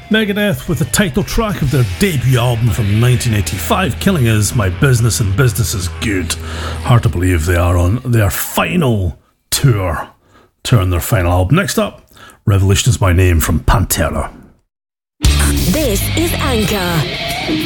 Megadeth with the title track of their debut album from 1985, Killing Is My Business and Business Is Good. Hard to believe they are on their final tour on their final album. Next up, Revolution Is My Name from Pantera. This is Anchor.